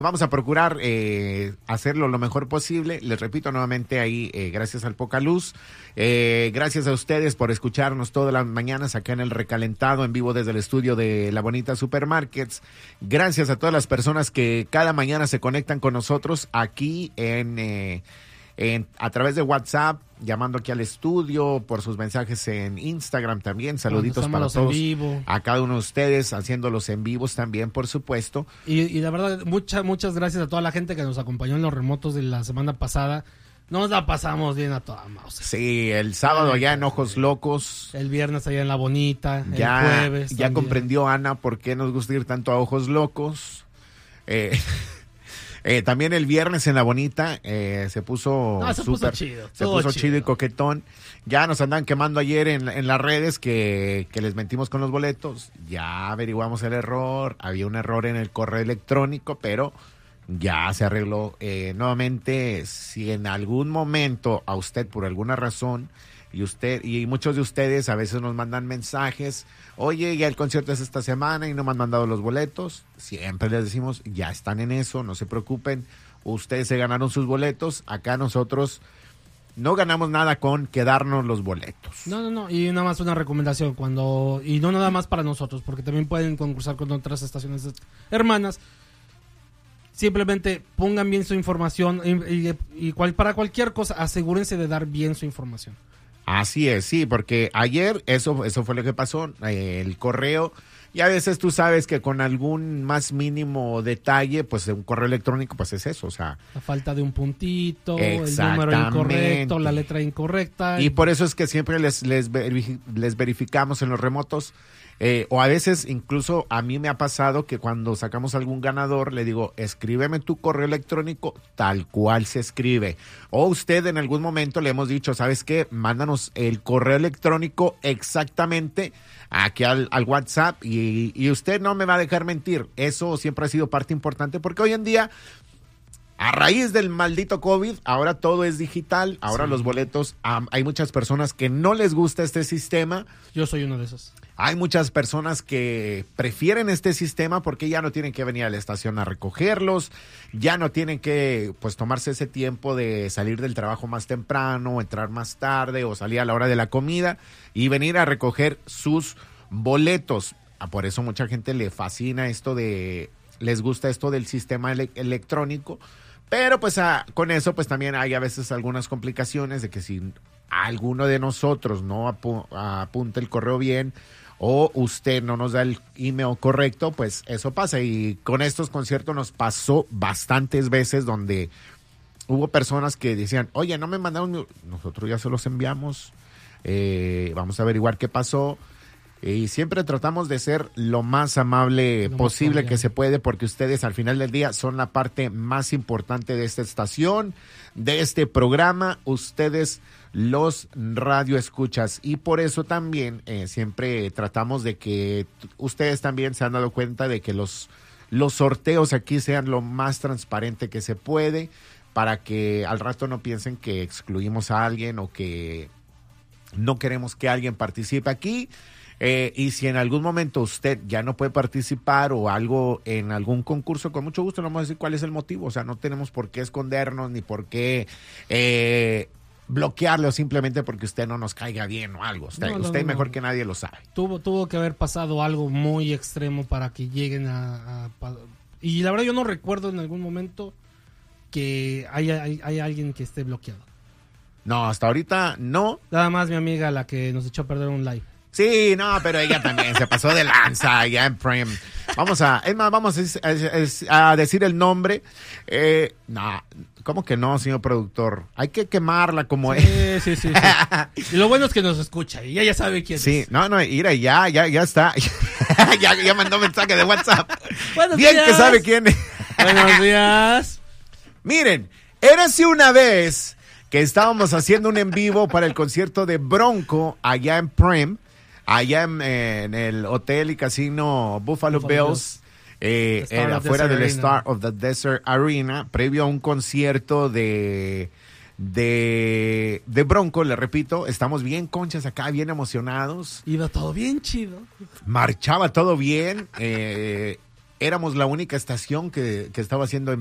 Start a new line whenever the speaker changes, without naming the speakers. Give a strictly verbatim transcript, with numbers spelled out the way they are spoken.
Vamos a procurar eh, hacerlo lo mejor posible. Les repito nuevamente ahí, eh, gracias al Pocaluz. Eh, gracias a ustedes por escucharnos todas las mañanas acá en el Recalentado, en vivo desde el estudio de La Bonita Supermarkets. Gracias a todas las personas que cada mañana se conectan con nosotros aquí en... Eh, En, a través de WhatsApp, llamando aquí al estudio, por sus mensajes en Instagram también, saluditos para todos, a cada uno de ustedes, haciéndolos en vivos también, por supuesto.
Y, y la verdad, muchas muchas gracias a toda la gente que nos acompañó en los remotos de la semana pasada. Nos la pasamos bien a toda mouse.
Sí, el sábado allá en Ojos Locos.
El viernes allá en La Bonita,
ya,
el jueves
Ya
también.
comprendió Ana por qué nos gusta ir tanto a Ojos Locos. Eh... Eh, también el viernes en La Bonita eh, se puso
no, se
súper,
puso chido,
se puso chido. chido y coquetón. Ya nos andan quemando ayer en, en las redes que, que les mentimos con los boletos. Ya averiguamos el error, había un error en el correo electrónico, pero ya se arregló. Eh, nuevamente, si en algún momento a usted por alguna razón y usted y muchos de ustedes a veces nos mandan mensajes, oye, ya el concierto es esta semana y no me han mandado los boletos, siempre les decimos, ya están en eso, no se preocupen, ustedes se ganaron sus boletos, acá nosotros no ganamos nada con quedarnos los boletos.
No, no, no, y nada más una recomendación, cuando y no nada más para nosotros, porque también pueden concursar con otras estaciones hermanas. Simplemente pongan bien su información y, y, y cual, para cualquier cosa asegúrense de dar bien su información.
Así es, sí, porque ayer eso, eso fue lo que pasó, eh, el correo, y a veces tú sabes que con algún más mínimo detalle, pues un correo electrónico, pues es eso, o sea.
La falta de un puntito, el número incorrecto, la letra incorrecta.
Y por eso es que siempre les, les, verifi- les verificamos en los remotos, eh, o a veces incluso a mí me ha pasado que cuando sacamos algún ganador, le digo, escríbeme tu correo electrónico tal cual se escribe. O usted en algún momento le hemos dicho, ¿sabes qué? Mándanos el correo electrónico exactamente aquí al, al WhatsApp y, y usted no me va a dejar mentir. Eso siempre ha sido parte importante porque hoy en día, a raíz del maldito COVID, ahora todo es digital, ahora sí. Los boletos, um, hay muchas personas que no les gusta este sistema.
Yo soy uno de esos.
Hay muchas personas que prefieren este sistema porque ya no tienen que venir a la estación a recogerlos, ya no tienen que pues tomarse ese tiempo de salir del trabajo más temprano, entrar más tarde o salir a la hora de la comida y venir a recoger sus boletos. Por eso mucha gente le fascina esto de, les gusta esto del sistema ele- electrónico, pero pues a, con eso pues también hay a veces algunas complicaciones de que si alguno de nosotros no apu- apunta el correo bien, o usted no nos da el email correcto, pues eso pasa. Y con estos conciertos nos pasó bastantes veces donde hubo personas que decían, oye, no me mandaron, mi... nosotros ya se los enviamos, eh, vamos a averiguar qué pasó. Y siempre tratamos de ser lo más amable lo posible más que se puede, porque ustedes al final del día son la parte más importante de esta estación, de este programa, ustedes los radioescuchas, y por eso también eh, siempre tratamos de que t- ustedes también se han dado cuenta de que los, los sorteos aquí sean lo más transparente que se puede, para que al rato no piensen que excluimos a alguien o que no queremos que alguien participe aquí. Eh, y si en algún momento usted ya no puede participar o algo en algún concurso, con mucho gusto le vamos a decir cuál es el motivo. O sea, no tenemos por qué escondernos ni por qué eh, bloquearle o simplemente porque usted no nos caiga bien o algo. Usted,
no, no,
usted
no,
mejor
no.
que nadie lo sabe.
Tuvo, tuvo que haber pasado algo muy extremo para que lleguen a... a pa- y la verdad yo no recuerdo en algún momento que haya, hay, hay alguien que esté bloqueado.
No, hasta ahorita no.
Nada más mi amiga, la que nos echó a perder un live.
Sí, no, pero ella también se pasó de lanza ya en Prime. Vamos a, es más, vamos a, a, a decir el nombre. Eh, no, ¿cómo que no, señor productor? Hay que quemarla como
sí, es. Sí, sí, sí. Y lo bueno es que nos escucha y ella ya sabe quién
sí,
es.
Sí, no, no, mira, ya, ya, ya está. ya, ya mandó mensaje de WhatsApp.
Buenos
Bien
días.
que sabe quién es.
Buenos días.
Miren, érase una vez que estábamos haciendo un en vivo para el concierto de Bronco allá en Prime. Allá en, en el hotel y casino Buffalo, Buffalo Bills, eh, eh, afuera del Star of the Desert Arena, previo a un concierto de, de, de Bronco, le repito, estamos bien conchas acá, bien emocionados.
Iba todo bien chido.
Marchaba todo bien, eh, éramos la única estación que, que estaba haciendo